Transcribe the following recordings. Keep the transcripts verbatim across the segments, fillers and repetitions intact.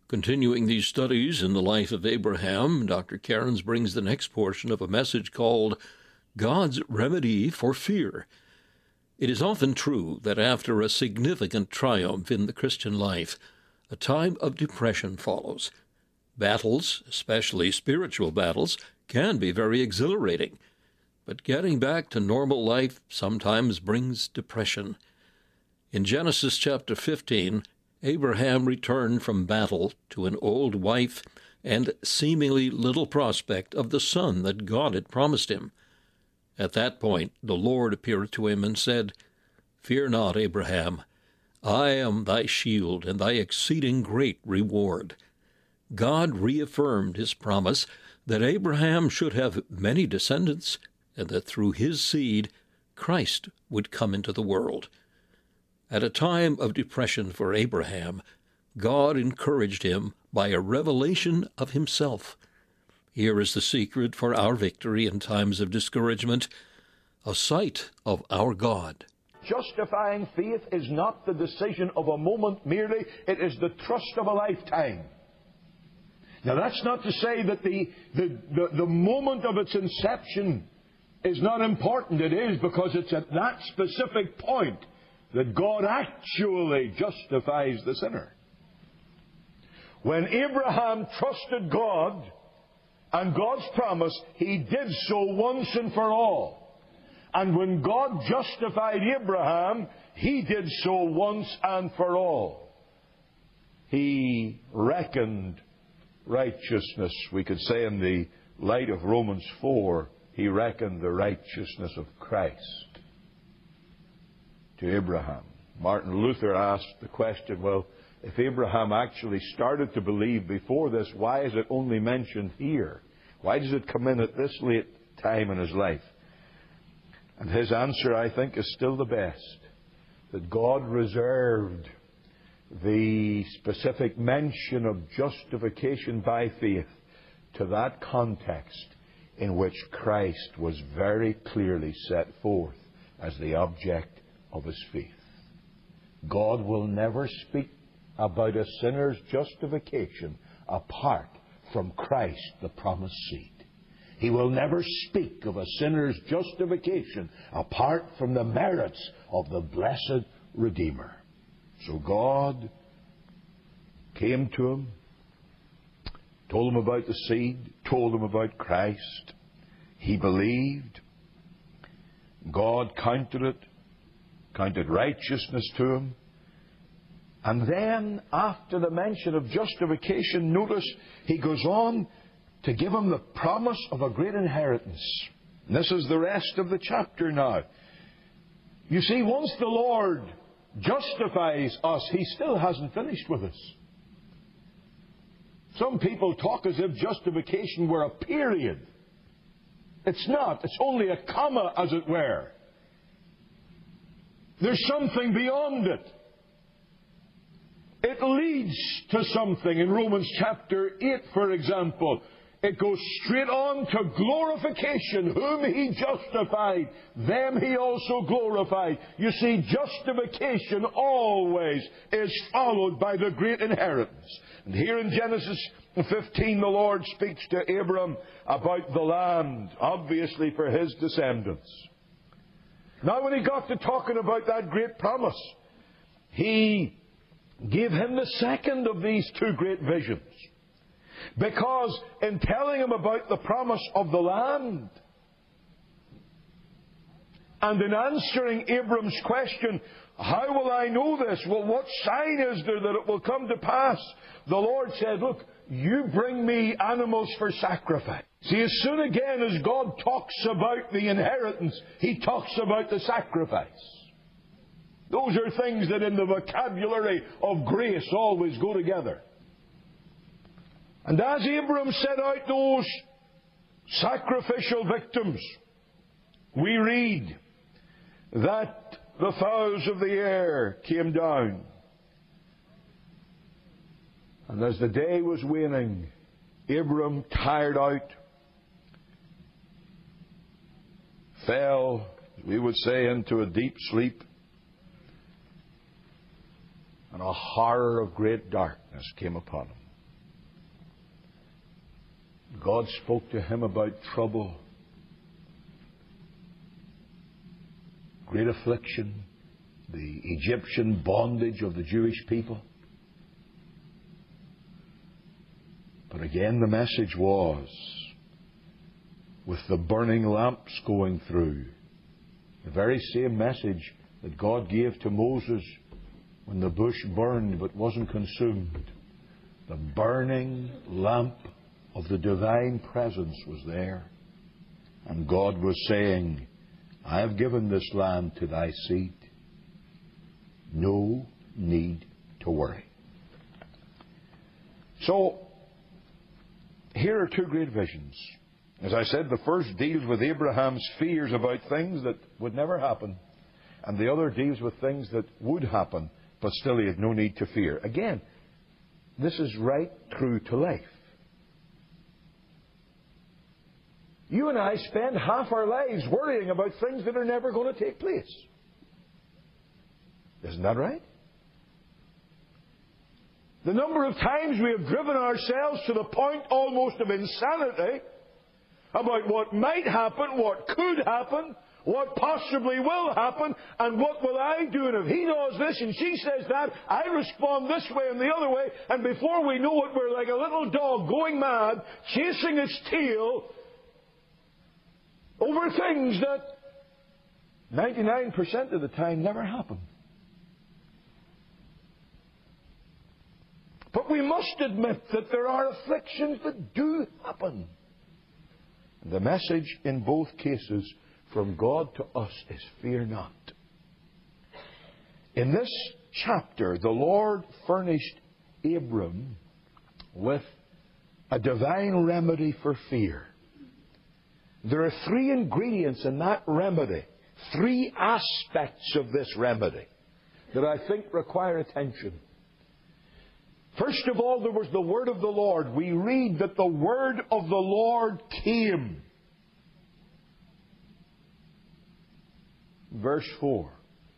Continuing these studies in the life of Abraham, Doctor Cairns brings the next portion of a message called God's Remedy for Fear. It is often true that after a significant triumph in the Christian life, a time of depression follows. Battles, especially spiritual battles, can be very exhilarating, but getting back to normal life sometimes brings depression. In Genesis chapter fifteen, Abraham returned from battle to an old wife and seemingly little prospect of the son that God had promised him. At that point, the Lord appeared to him and said, "Fear not, Abraham. I am thy shield and thy exceeding great reward." God reaffirmed his promise that Abraham should have many descendants and that through his seed Christ would come into the world. At a time of depression for Abraham, God encouraged him by a revelation of himself. Here is the secret for our victory in times of discouragement: a sight of our God. Justifying faith is not the decision of a moment merely, it is the trust of a lifetime. Now that's not to say that the, the, the, the moment of its inception is not important. It is, because it's at that specific point that God actually justifies the sinner. When Abraham trusted God and God's promise, he did so once and for all. And when God justified Abraham, he did so once and for all. He reckoned righteousness, we could say in the light of Romans four, he reckoned the righteousness of Christ to Abraham. Martin Luther asked the question, well, if Abraham actually started to believe before this, why is it only mentioned here? Why does it come in at this late time in his life? And his answer, I think, is still the best. That God reserved the specific mention of justification by faith to that context in which Christ was very clearly set forth as the object of his faith. God will never speak about a sinner's justification apart from Christ, the promised seed. He will never speak of a sinner's justification apart from the merits of the blessed Redeemer. So God came to him, told him about the seed, told him about Christ. He believed. God counted it, counted righteousness to him. And then, after the mention of justification, notice he goes on to give him the promise of a great inheritance. And this is the rest of the chapter now. You see, once the Lord justifies us, he still hasn't finished with us. Some people talk as if justification were a period. It's not. It's only a comma, as it were. There's something beyond it. It leads to something. In Romans chapter eight, for example, it goes straight on to glorification. Whom he justified, them he also glorified. You see, justification always is followed by the great inheritance. And here in Genesis fifteen, the Lord speaks to Abram about the land, obviously for his descendants. Now, when he got to talking about that great promise, he gave him the second of these two great visions. Because in telling him about the promise of the land, and in answering Abram's question, how will I know this? Well, what sign is there that it will come to pass? The Lord said, look, you bring me animals for sacrifice. See, as soon again as God talks about the inheritance, he talks about the sacrifice. Those are things that in the vocabulary of grace always go together. And as Abram set out those sacrificial victims, we read that the fowls of the air came down. And as the day was waning, Abram, tired out, fell, we would say, into a deep sleep. And a horror of great darkness came upon him. God spoke to him about trouble, great affliction, the Egyptian bondage of the Jewish people. But again, the message was, with the burning lamps going through, the very same message that God gave to Moses when the bush burned but wasn't consumed. The burning lamp of the divine presence was there. And God was saying, I have given this land to thy seed. No need to worry. So, here are two great visions. As I said, the first deals with Abraham's fears about things that would never happen. And the other deals with things that would happen, but still he had no need to fear. Again, this is right true to life. You and I spend half our lives worrying about things that are never going to take place. Isn't that right? The number of times we have driven ourselves to the point almost of insanity about what might happen, what could happen, what possibly will happen, and what will I do, and if he does this and she says that, I respond this way and the other way, and before we know it, we're like a little dog going mad, chasing its tail over things that ninety-nine percent of the time never happen. But we must admit that there are afflictions that do happen. The message in both cases from God to us is fear not. In this chapter, the Lord furnished Abram with a divine remedy for fear. There are three ingredients in that remedy, three aspects of this remedy that I think require attention. First of all, there was the word of the Lord. We read that the word of the Lord came. Verse four.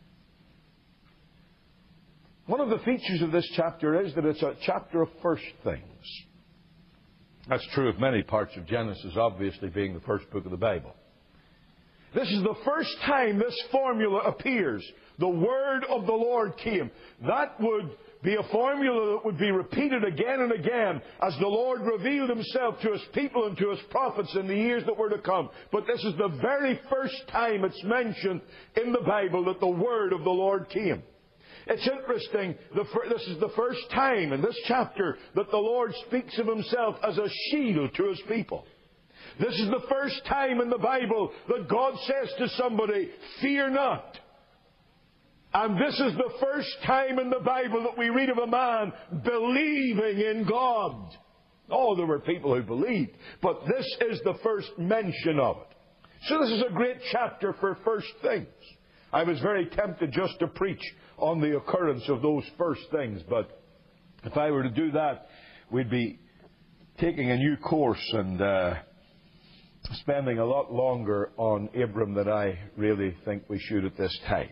One of the features of this chapter is that it's a chapter of first things. That's true of many parts of Genesis, obviously being the first book of the Bible. This is the first time this formula appears. The word of the Lord came. That would be a formula that would be repeated again and again as the Lord revealed himself to his people and to his prophets in the years that were to come. But this is the very first time it's mentioned in the Bible that the word of the Lord came. It's interesting, the fir- this is the first time in this chapter that the Lord speaks of himself as a shield to his people. This is the first time in the Bible that God says to somebody, fear not. And this is the first time in the Bible that we read of a man believing in God. Oh, there were people who believed, but this is the first mention of it. So this is a great chapter for first things. I was very tempted just to preach on the occurrence of those first things, but if I were to do that, we'd be taking a new course and uh, spending a lot longer on Abram than I really think we should at this time.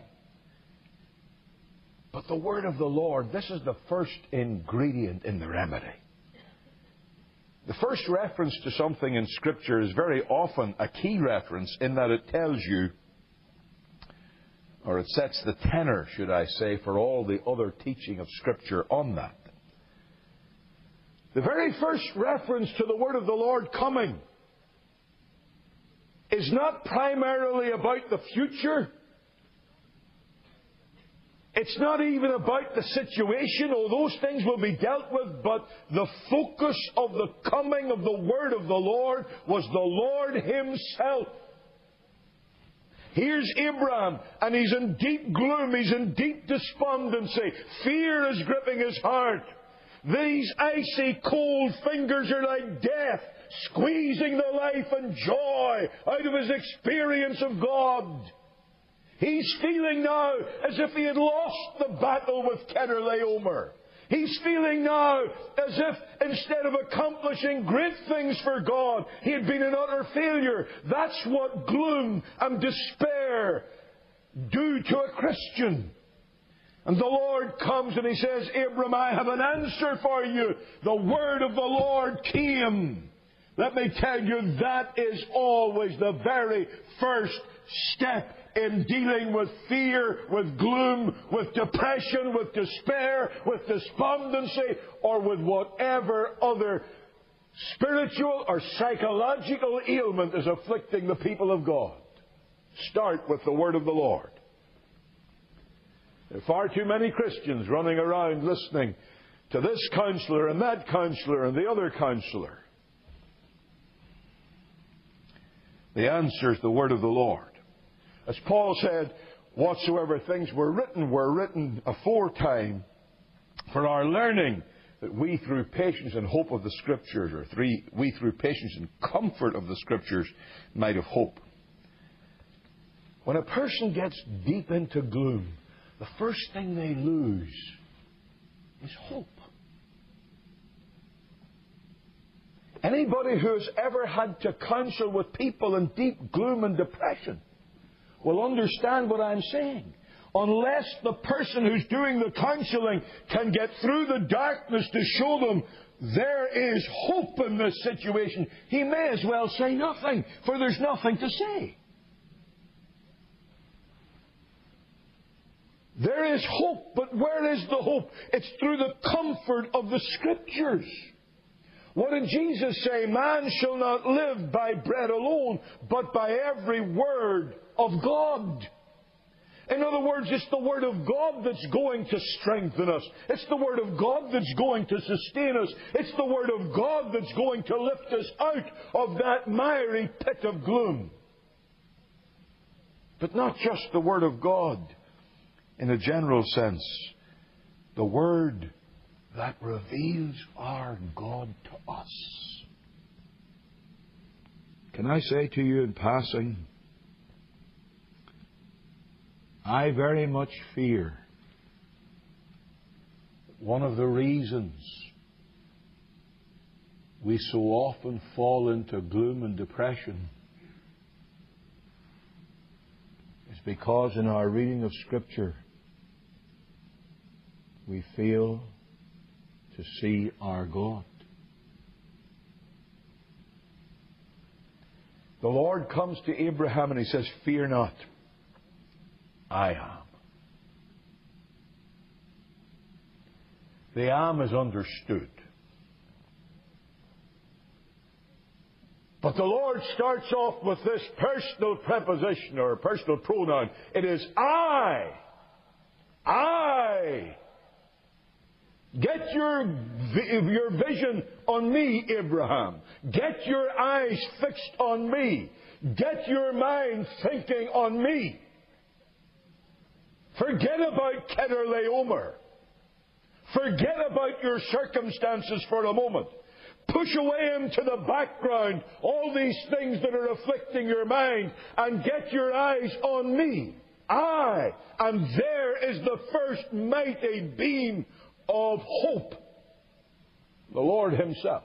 But the word of the Lord, this is the first ingredient in the remedy. The first reference to something in Scripture is very often a key reference in that it tells you, or it sets the tenor, should I say, for all the other teaching of Scripture on that. The very first reference to the word of the Lord coming is not primarily about the future. It's not even about the situation, all those things will be dealt with, but the focus of the coming of the word of the Lord was the Lord himself. Here's Abraham, and he's in deep gloom, he's in deep despondency. Fear is gripping his heart. These icy cold fingers are like death, squeezing the life and joy out of his experience of God. He's feeling now as if he had lost the battle with Kedorlaomer. He's feeling now as if instead of accomplishing great things for God, he had been an utter failure. That's what gloom and despair do to a Christian. And the Lord comes and he says, Abram, I have an answer for you. The word of the Lord came. Let me tell you, that is always the very first step in dealing with fear, with gloom, with depression, with despair, with despondency, or with whatever other spiritual or psychological ailment is afflicting the people of God. Start with the word of the Lord. There are far too many Christians running around listening to this counselor and that counselor and the other counselor. The answer is the word of the Lord. As Paul said, whatsoever things were written were written aforetime for our learning, that we through patience and hope of the Scriptures, or three, we through patience and comfort of the Scriptures might have hope. When a person gets deep into gloom, the first thing they lose is hope. Anybody who has ever had to counsel with people in deep gloom and depression will understand what I'm saying. Unless the person who's doing the counseling can get through the darkness to show them there is hope in this situation, he may as well say nothing, for there's nothing to say. There is hope, but where is the hope? It's through the comfort of the Scriptures. What did Jesus say? Man shall not live by bread alone, but by every word of God. In other words, it's the Word of God that's going to strengthen us. It's the Word of God that's going to sustain us. It's the Word of God that's going to lift us out of that miry pit of gloom. But not just the Word of God in a general sense. The Word that reveals our God to us. Can I say to you in passing, I very much fear one of the reasons we so often fall into gloom and depression is because in our reading of Scripture we fail to see our God. The Lord comes to Abraham and He says, fear not, I am. The am is understood. But the Lord starts off with this personal preposition or personal pronoun. It is I. I. Get your, your vision on me, Abraham. Get your eyes fixed on me. Get your mind thinking on me. Forget about Kedorlaomer. Forget about your circumstances for a moment. Push away into the background all these things that are afflicting your mind and get your eyes on me. I. And there is the first mighty beam of hope. The Lord Himself.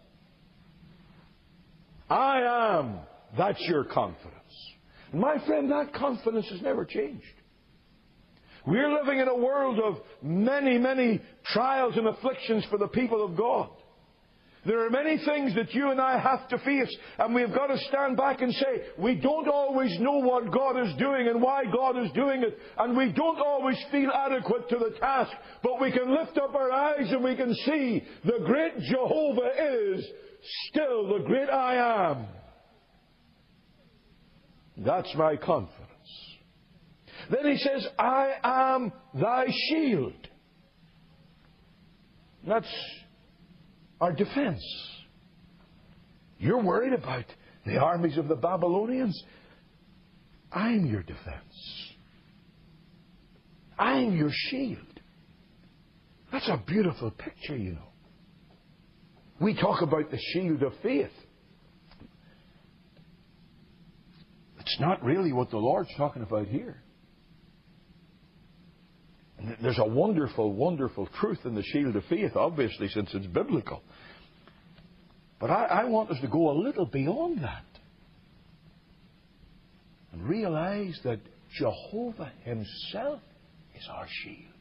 I am. That's your confidence. And my friend, that confidence has never changed. We're living in a world of many, many trials and afflictions for the people of God. There are many things that you and I have to face, and we've got to stand back and say, we don't always know what God is doing and why God is doing it, and we don't always feel adequate to the task, but we can lift up our eyes and we can see the great Jehovah is still the great I am. That's my confidence. Then He says, I am thy shield. That's our defense. You're worried about the armies of the Babylonians. I'm your defense. I'm your shield. That's a beautiful picture, you know. We talk about the shield of faith. It's not really what the Lord's talking about here. And there's a wonderful, wonderful truth in the shield of faith, obviously, since it's biblical. But I, I want us to go a little beyond that and realize that Jehovah Himself is our shield.